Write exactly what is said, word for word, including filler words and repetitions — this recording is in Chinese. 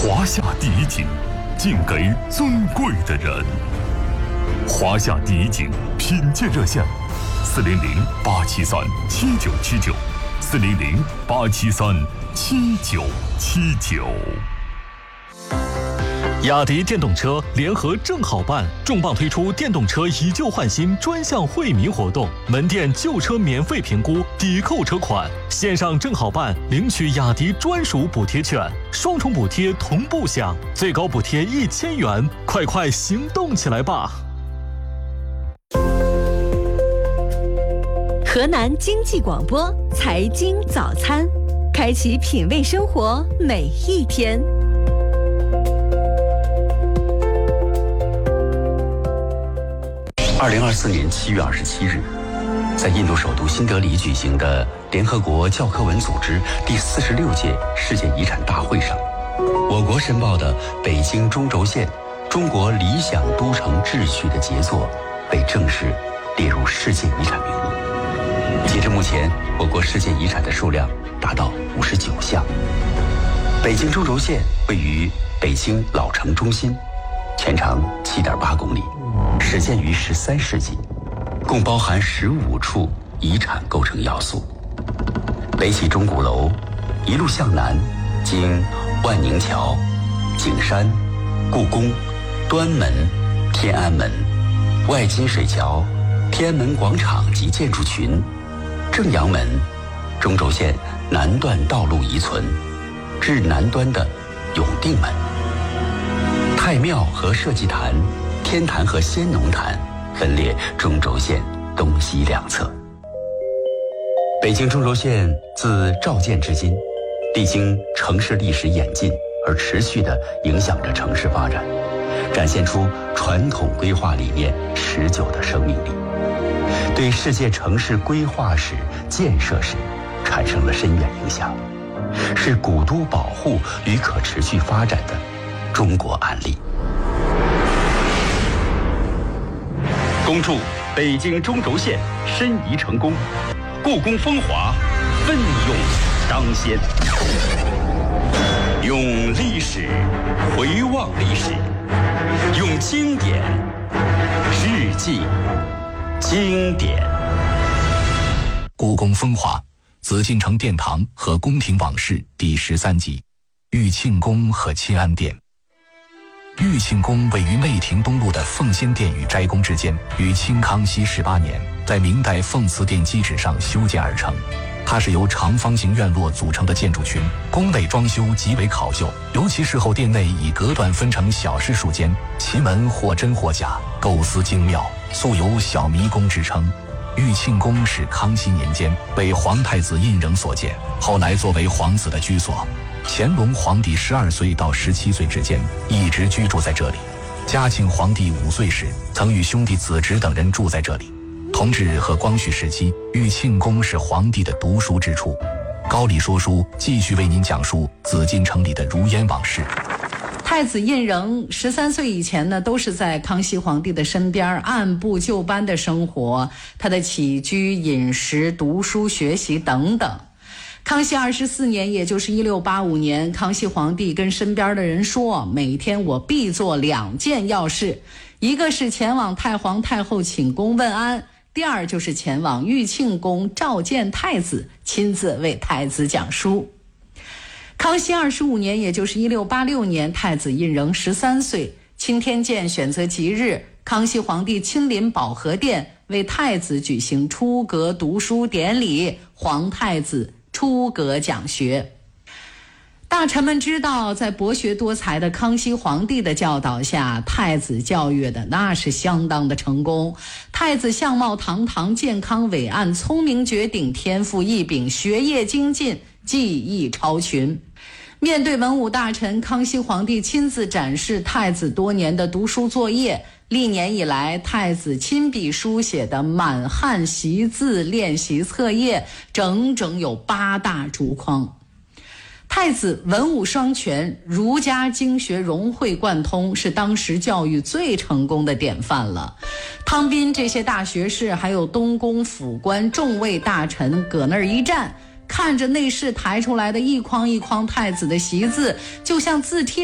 华夏第一景，敬给尊贵的人。华夏第一景品鉴热线：四零零八七三七九七九，四零零八七三七九七九。雅迪电动车联合正好办重磅推出电动车以旧换新专项惠民活动，门店旧车免费评估，抵扣车款，线上正好办领取雅迪专属补贴券，双重补贴同步享，最高补贴一千元，快快行动起来吧！ 河南经济广播财经早餐，开启品味生活每一天。 二零二四年七月二十七日，在印度首都新德里举行的联合国教科文组织第四十六届世界遗产大会上，我国申报的北京中轴线中国理想都城秩序的杰作被正式列入世界遗产名录。截至目前，我国世界遗产的数量达到五十九项。北京中轴线位于北京老城中心，全长七点八公里，始建于十三世纪，共包含十五处遗产构成要素。北起钟鼓楼，一路向南，经万宁桥、景山、故宫、端门、天安门、外金水桥、天安门广场及建筑群、正阳门，中轴线南段道路遗存，至南端的永定门。太庙和社稷坛、天坛和先农坛分列中轴线东西两侧。北京中轴线自召建至今，历经城市历史演进而持续地影响着城市发展，展现出传统规划理念持久的生命力，对世界城市规划史、建设史产生了深远影响，是古都保护与可持续发展的中国案例。恭祝北京中轴线申遗成功，故宫风华奋勇当先。用历史回望历史，用经典致敬经典。 故宫风华，紫禁城殿堂和宫廷往事第十三集，玉庆宫和钦安殿。玉庆宫位于内廷东路的奉先殿与斋宫之间，于清康熙十八年在明代奉祠殿基址上修建而成。它是由长方形院落组成的建筑群，宫内装修极为考究，尤其是后殿内以隔断分成小式数间，其门或真或假，构思精妙，素有小迷宫之称。玉庆宫是康熙年间为皇太子胤禛所建，后来作为皇子的居所。乾隆皇帝十二岁到十七岁之间一直居住在这里。嘉庆皇帝五岁时曾与兄弟子侄等人住在这里。同治和光绪时期，玉庆宫是皇帝的读书之处。高丽说书继续为您讲述紫禁城里的如烟往事。 太子胤禛十三岁以前呢，都是在康熙皇帝的身边按部就班的生活，他的起居、饮食、读书、学习等等。康熙二十四年，也就是一六八五年，康熙皇帝跟身边的人说，每天我必做两件要事，一个是前往太皇太后寝宫问安，第二就是前往玉庆宫召见太子，亲自为太子讲书。康熙二十五年，也就是一六八六年，太子胤禛十三岁，钦天监选择吉日，康熙皇帝亲临保和殿，为太子举行出阁读书典礼，皇太子出阁讲学。大臣们知道，在博学多才的康熙皇帝的教导下，太子教育的那是相当的成功。太子相貌堂堂，健康伟岸，聪明绝顶，天赋异禀，学业精进，技艺超群。面对文武大臣，康熙皇帝亲自展示太子多年的读书作业。历年以来，太子亲笔书写的满汉习字练习册页整整有八大竹筐。太子文武双全，儒家经学融会贯通，是当时教育最成功的典范了。汤斌这些大学士还有东宫府官众位大臣搁那儿一站，看着内侍抬出来的一筐一筐太子的习字，就像字帖